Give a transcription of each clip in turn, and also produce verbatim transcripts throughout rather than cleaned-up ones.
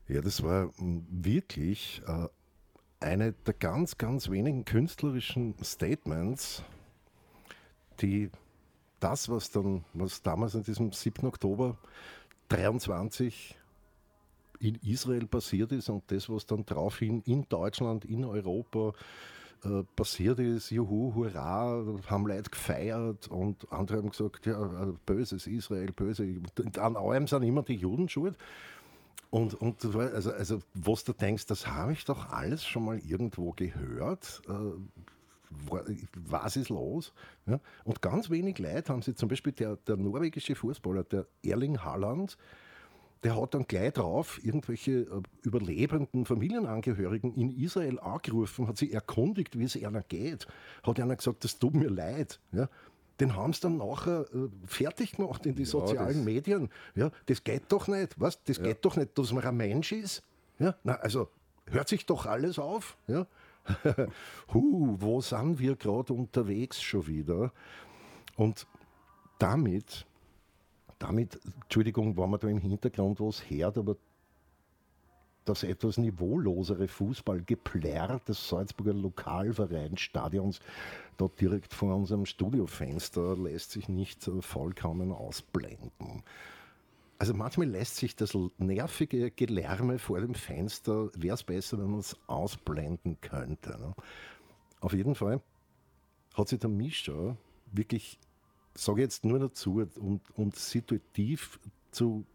Ja, das war mm, wirklich äh, eine der ganz, ganz wenigen künstlerischen Statements, die das, was dann, was damals an diesem siebten Oktober dreiundzwanzig in Israel passiert ist und das, was dann daraufhin in Deutschland, in Europa äh, passiert ist, juhu, hurra, haben Leute gefeiert und andere haben gesagt, ja, böses Israel, böse. Und an allem sind immer die Juden schuld. Und, und also, also, was du denkst, das habe ich doch alles schon mal irgendwo gehört. Äh, was ist los? Ja? Und ganz wenig Leute haben sie, zum Beispiel der, der norwegische Fußballer, der Erling Haaland, der hat dann gleich drauf irgendwelche äh, überlebenden Familienangehörigen in Israel angerufen, hat sich erkundigt, wie es einer geht. Hat einer gesagt, das tut mir leid. Ja? Den haben sie dann nachher äh, fertig gemacht in die Ja, sozialen das- Medien. Ja, das geht doch nicht. Was? Das Ja. geht doch nicht, dass man ein Mensch ist. Ja? Na, also hört sich doch alles auf. Ja? huh, wo sind wir gerade unterwegs schon wieder? Und damit damit, Entschuldigung, wenn man da im Hintergrund was hört, aber das etwas niveaulosere Fußballgeplärr des Salzburger Lokalvereinsstadions, da direkt vor unserem Studiofenster, lässt sich nicht vollkommen ausblenden. Also manchmal lässt sich das nervige Gelärme vor dem Fenster, wäre es besser, wenn man es ausblenden könnte. Ne? Auf jeden Fall hat sich der Mischa wirklich, sage jetzt nur dazu, um, um situativ zu,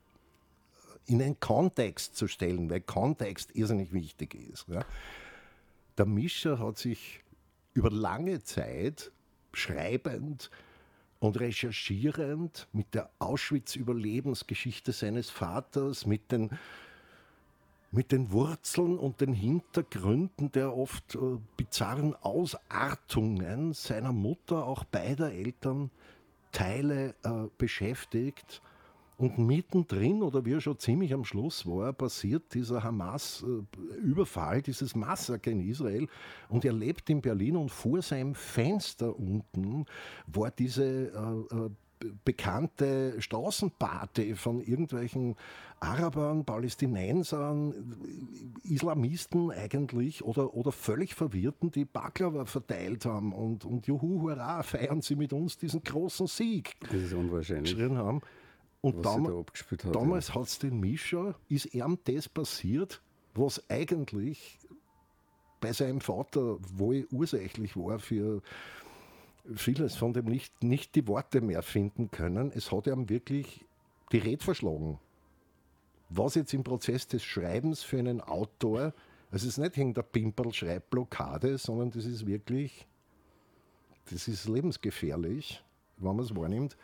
in einen Kontext zu stellen, weil Kontext irrsinnig wichtig ist. Ja. Der Mischa hat sich über lange Zeit schreibend und recherchierend mit der Auschwitz-Überlebensgeschichte seines Vaters, mit den mit den Wurzeln und den Hintergründen der oft äh, bizarren Ausartungen seiner Mutter, auch beider Eltern, Teile äh, beschäftigt. Und mittendrin, oder wie er schon ziemlich am Schluss war, passiert dieser Hamas-Überfall, dieses Massaker in Israel. Und er lebt in Berlin und vor seinem Fenster unten war diese äh, äh, bekannte Straßenparty von irgendwelchen Arabern, Palästinensern, Islamisten eigentlich oder, oder völlig Verwirrten, die Baklava verteilt haben und, und juhu, hurra, feiern sie mit uns diesen großen Sieg. Das ist unwahrscheinlich, geschrien haben. Und was dam sie da abgespielt hat. damals ja. hat es den Mischa, ist ihm das passiert, was eigentlich bei seinem Vater wohl ursächlich war für vieles, von dem nicht, nicht die Worte mehr finden können. Es hat ihm wirklich die Rede verschlagen. Was jetzt im Prozess des Schreibens für einen Autor, also es ist nicht irgendeine Pimperl-Schreibblockade, sondern das ist wirklich, das ist lebensgefährlich, wenn man es wahrnimmt.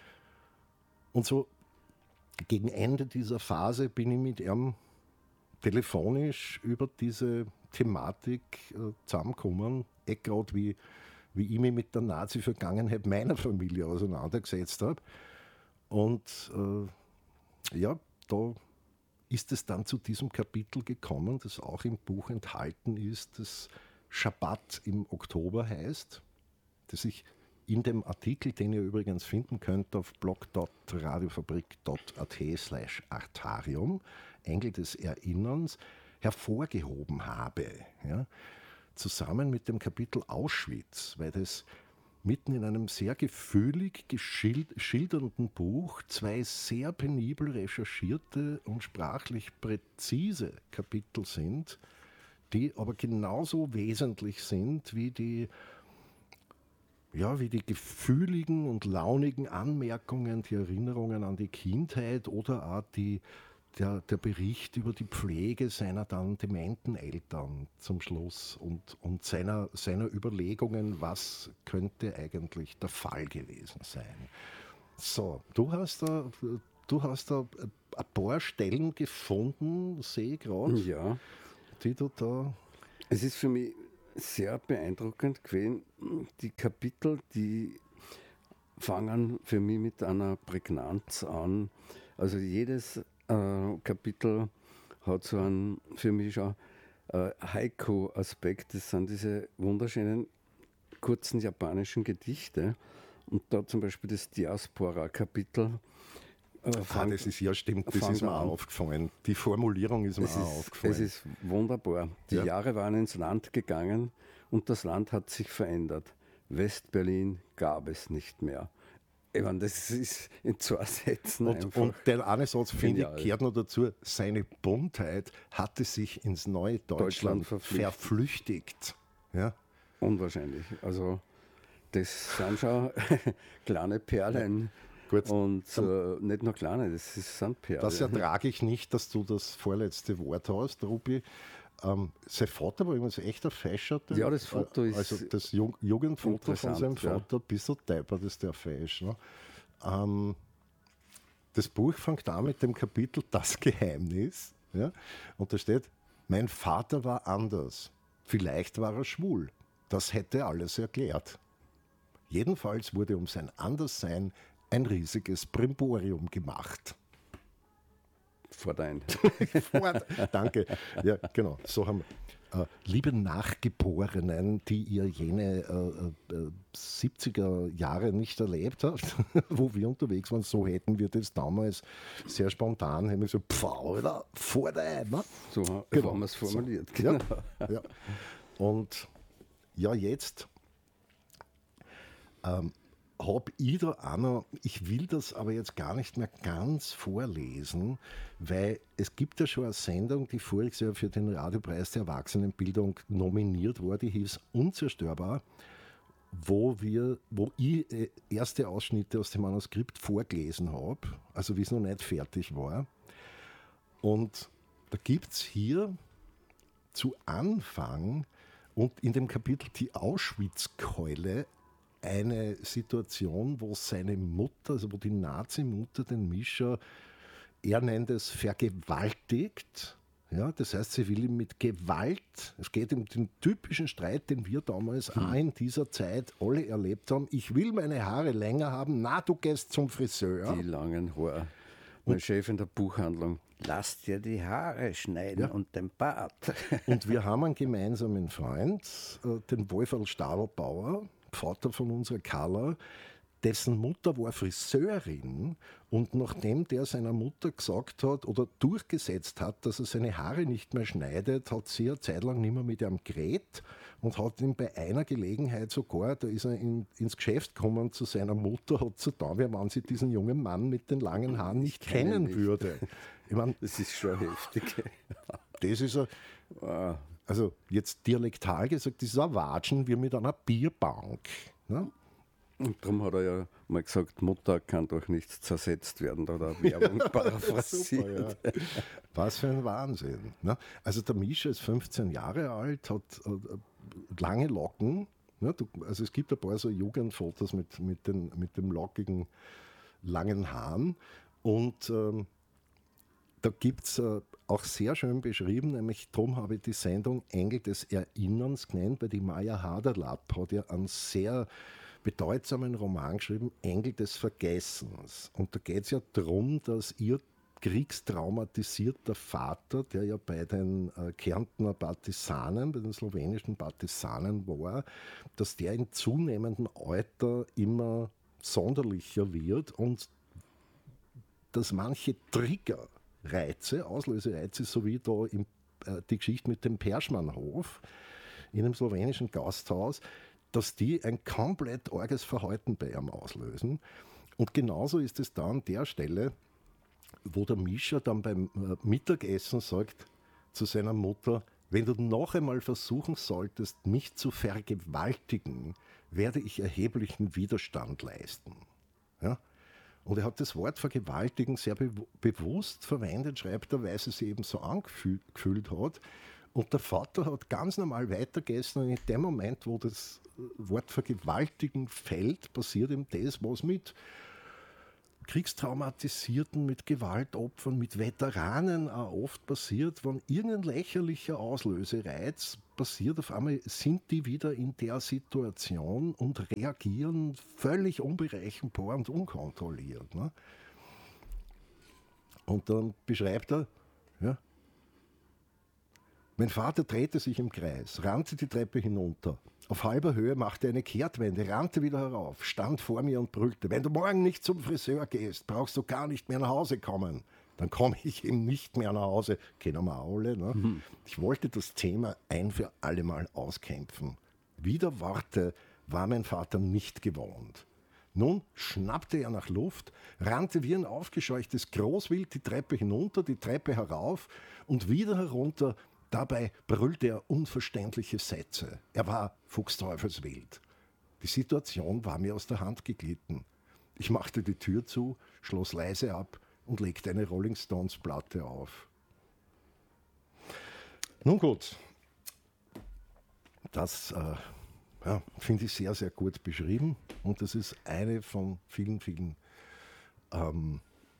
Und so gegen Ende dieser Phase bin ich mit ihm telefonisch über diese Thematik äh, zusammengekommen, eh gerade wie, wie ich mich mit der Nazi-Vergangenheit meiner Familie auseinandergesetzt habe. Und äh, ja, da ist es dann zu diesem Kapitel gekommen, das auch im Buch enthalten ist, das Schabbat im Oktober heißt, das ich in dem Artikel, den ihr übrigens finden könnt auf blog punkt radiofabrik punkt at slash artarium, Engel des Erinnerns, hervorgehoben habe. Ja, zusammen mit dem Kapitel Auschwitz, weil das mitten in einem sehr gefühlig geschildernden Buch zwei sehr penibel recherchierte und sprachlich präzise Kapitel sind, die aber genauso wesentlich sind wie die Ja, wie die gefühligen und launigen Anmerkungen, die Erinnerungen an die Kindheit oder auch die, der, der Bericht über die Pflege seiner dann dementen Eltern zum Schluss und, und seiner, seiner Überlegungen, was könnte eigentlich der Fall gewesen sein. So, du hast da, du hast da ein paar Stellen gefunden, sehe ich gerade, Ja, die du da... es ist für mich sehr beeindruckend gewesen. Die Kapitel, die fangen für mich mit einer Prägnanz an. Also jedes äh, Kapitel hat so einen für mich schon äh, Haiku-Aspekt. Das sind diese wunderschönen kurzen japanischen Gedichte. Und da zum Beispiel das Diaspora-Kapitel Äh, Ah, fang, das ist ja stimmt, das fang ist mir mal auch an. aufgefallen. Die Formulierung ist mir Es auch ist, aufgefallen. es ist wunderbar. Die Ja. Jahre waren ins Land gegangen und das Land hat sich verändert. West-Berlin gab es nicht mehr. Ich meine, das ist in zwei Sätzen Und, einfach. und der eine Satz, finde genial. ich, kehrt noch dazu, seine Buntheit hatte sich ins neue Deutschland, Deutschland verflüchtigt. verflüchtigt. Ja? Unwahrscheinlich. Also das sind schon kleine Perlen. Gut, Und äh, nicht nur kleine, das ist- sind Perlen. das ertrage ich nicht, dass du das vorletzte Wort hast, Rubi. Ähm, sein Vater war übrigens echt ein Fescher. Ja, das Foto ist Also das Ju Jugendfoto von seinem interessant, ja. Vater, ein bisschen deppert ist der Fesch. Ne? Ähm, das Buch fängt an mit dem Kapitel Das Geheimnis. Ja? Und da steht, mein Vater war anders. Vielleicht war er schwul. Das hätte alles erklärt. Jedenfalls wurde um sein Anderssein ein riesiges Brimborium gemacht. vor dein. Fort. Danke. Ja, genau. So haben wir. Äh, liebe Nachgeborenen, die ihr jene äh, äh, siebziger Jahre nicht erlebt habt, wo wir unterwegs waren, so hätten wir das damals sehr spontan, haben wir so, pfau, Alter, vor dein. Ne? So haben Genau. wir es formuliert. Ja, Genau. ja. Und ja, jetzt ähm, habe ich da auch noch, ich will das aber jetzt gar nicht mehr ganz vorlesen, weil es gibt ja schon eine Sendung, die voriges Jahr für den Radiopreis der Erwachsenenbildung nominiert war, die hieß Unzerstörbar, wo, wir, wo ich äh, erste Ausschnitte aus dem Manuskript vorgelesen habe, also wie es noch nicht fertig war. Und da gibt es hier zu Anfang und in dem Kapitel die Auschwitzkeule eine Situation, wo seine Mutter, also wo die Nazi-Mutter den Mischa, er nennt es vergewaltigt. Ja, das heißt, sie will ihm mit Gewalt, es geht um den typischen Streit, den wir damals auch in dieser Zeit alle erlebt haben. Ich will meine Haare länger haben, na, du gehst zum Friseur. Die langen Haare. Mein Chef in der Buchhandlung, lass dir die Haare schneiden Ja. und den Bart. Und wir haben einen gemeinsamen Freund, äh, den Wolferl Stadelbauer, Vater von unserer Carla, dessen Mutter war Friseurin und nachdem der seiner Mutter gesagt hat oder durchgesetzt hat, dass er seine Haare nicht mehr schneidet, hat sie eine Zeit lang nicht mehr mit ihm geredet und hat ihm bei einer Gelegenheit sogar, da ist er in, ins Geschäft gekommen zu seiner Mutter, hat so da, wie man sie diesen jungen Mann mit den langen Haaren nicht Ich kenne ihn kennen nicht. würde. Ich meine, Das ist schon heftig. das ist ein, Wow. also jetzt dialektal gesagt, das ist ein Watschen wie mit einer Bierbank. Ne? Und darum hat er ja mal gesagt, Mutter kann doch nicht zersetzt werden, da hat er Werbung paraphrasiert. Super, ja. Was für ein Wahnsinn. Ne? Also der Mischa ist fünfzehn Jahre alt, hat äh, lange Locken. Ne? Du, also es gibt ein paar so Jugendfotos mit, mit, den, mit dem lockigen, langen Haaren. Und ähm, da gibt es äh, auch sehr schön beschrieben, nämlich darum habe ich die Sendung Engel des Erinnerns genannt, weil die Maya Haderlapp hat ja einen sehr bedeutsamen Roman geschrieben, Engel des Vergessens. Und da geht es ja darum, dass ihr kriegstraumatisierter Vater, der ja bei den äh, Kärntner Partisanen, bei den slowenischen Partisanen war, dass der in zunehmendem Alter immer sonderlicher wird und dass manche Triggerreize, Auslösereize, so wie da im, äh, die Geschichte mit dem Perschmannhof in einem slowenischen Gasthaus, dass die ein komplett arges Verhalten bei ihm auslösen. Und genauso ist es da an der Stelle, wo der Mischa dann beim äh, Mittagessen sagt zu seiner Mutter, wenn du noch einmal versuchen solltest, mich zu vergewaltigen, werde ich erheblichen Widerstand leisten. Ja? Und er hat das Wort vergewaltigen sehr be bewusst verwendet, schreibt er, weil es sich eben so angefühlt hat. Und der Vater hat ganz normal weitergegessen und in dem Moment, wo das Wort vergewaltigen fällt, passiert ihm das, was mit Kriegstraumatisierten, mit Gewaltopfern, mit Veteranen auch oft passiert, wenn irgendein lächerlicher Auslösereiz passiert, auf einmal sind die wieder in der Situation und reagieren völlig unberechenbar und unkontrolliert. Ne? Und dann beschreibt er, ja, Mein Vater drehte sich im Kreis, rannte die Treppe hinunter. Auf halber Höhe machte er eine Kehrtwende, rannte wieder herauf, stand vor mir und brüllte: Wenn du morgen nicht zum Friseur gehst, brauchst du gar nicht mehr nach Hause kommen. Dann komme ich eben nicht mehr nach Hause. Kennen wir alle. Ne? Mhm. Ich wollte das Thema ein für alle Mal auskämpfen. Wieder Worte war mein Vater nicht gewohnt. Nun schnappte er nach Luft, rannte wie ein aufgescheuchtes Großwild die Treppe hinunter, die Treppe herauf und wieder herunter. Dabei brüllte er unverständliche Sätze. Er war fuchsteufelswild. Die Situation war mir aus der Hand geglitten. Ich machte die Tür zu, schloss leise ab und legte eine Rolling Stones Platte auf. Nun gut, das äh, ja, finde ich sehr, sehr gut beschrieben und das ist eine von vielen, vielen ähm,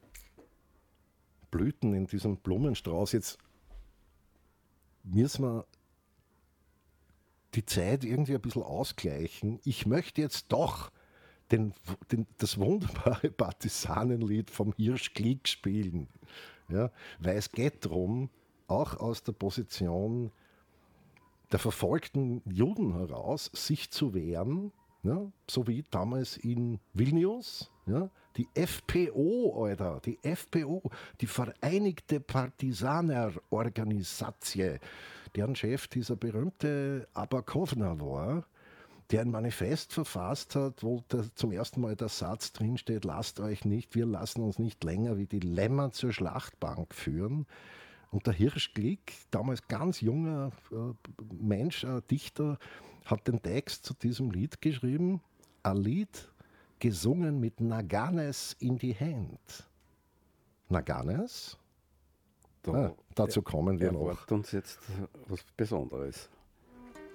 Blüten in diesem Blumenstrauß. Jetzt müssen wir die Zeit irgendwie ein bisschen ausgleichen. Ich möchte jetzt doch den, den, das wunderbare Partisanenlied vom Hirsch Glick spielen. Ja, weil es geht darum, auch aus der Position der verfolgten Juden heraus, sich zu wehren, ja, so wie damals in Vilnius. Ja, die F P O, Alter, die F P O, die Vereinigte Partisanerorganisation, deren Chef dieser berühmte Abakovna war, der ein Manifest verfasst hat, wo der, zum ersten Mal der Satz drinsteht: Lasst euch nicht, wir lassen uns nicht länger wie die Lämmer zur Schlachtbank führen. Und der Hirsch Glick, damals ganz junger äh, Mensch, äh, Dichter, hat den Text zu diesem Lied geschrieben. Ein Lied gesungen mit Naganes in die Hand. Naganes? Da, ah, dazu kommen wir noch. Erwartet uns jetzt was Besonderes.